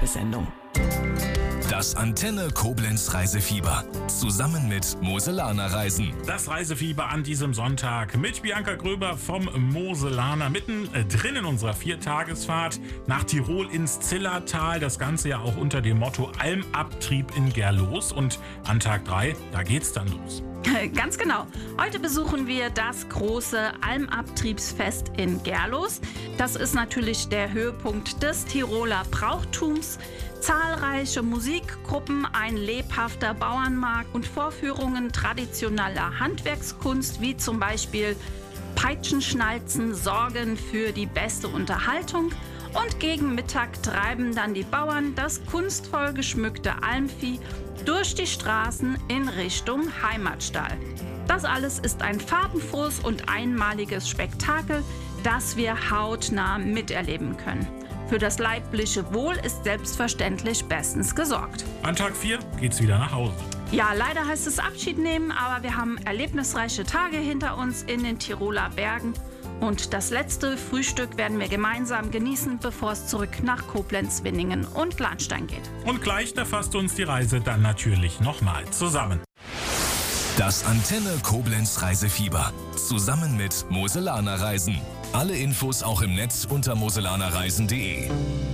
Werbesendung. Das Antenne Koblenz Reisefieber. Zusammen mit Moselaner Reisen. Das Reisefieber an diesem Sonntag mit Bianca Gröber vom Moselaner. Mitten drin in unserer 4-Tagesfahrt nach Tirol ins Zillertal. Das Ganze ja auch unter dem Motto Almabtrieb in Gerlos. Und an Tag 3, da geht's dann los. Ganz genau. Heute besuchen wir das große Almabtriebsfest in Gerlos. Das ist natürlich der Höhepunkt des Tiroler Brauchtums. Zahlreiche Musikgruppen, ein lebhafter Bauernmarkt und Vorführungen traditioneller Handwerkskunst wie zum Beispiel Peitschenschnalzen sorgen für die beste Unterhaltung. Und gegen Mittag treiben dann die Bauern das kunstvoll geschmückte Almvieh durch die Straßen in Richtung Heimatstall. Das alles ist ein farbenfrohes und einmaliges Spektakel, das wir hautnah miterleben können. Für das leibliche Wohl ist selbstverständlich bestens gesorgt. An Tag 4 geht's wieder nach Hause. Ja, leider heißt es Abschied nehmen, aber wir haben erlebnisreiche Tage hinter uns in den Tiroler Bergen. Und das letzte Frühstück werden wir gemeinsam genießen, bevor es zurück nach Koblenz, Winningen und Lahnstein geht. Und gleich, da fasst uns die Reise dann natürlich nochmal zusammen. Das Antenne Koblenz Reisefieber. Zusammen mit Moselaner Reisen. Alle Infos auch im Netz unter moselanerreisen.de.